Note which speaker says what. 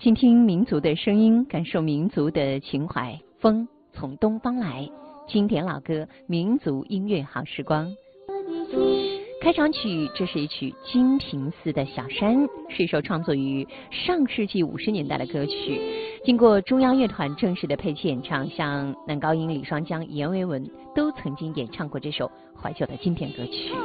Speaker 1: 倾听民族的声音，感受民族的情怀。风从东方来，经典老歌，民族音乐好时光。开场曲，这是一曲《金平寺的小山》，是一首创作于上世纪50年代的歌曲，经过中央乐团正式的配器演唱，像男高音李双江、阎维文都曾经演唱过这首怀旧的经典歌曲。